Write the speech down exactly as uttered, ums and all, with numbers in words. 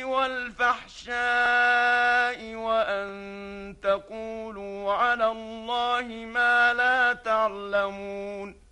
والفحشاء وأن تقولوا على الله ما لا تعلمون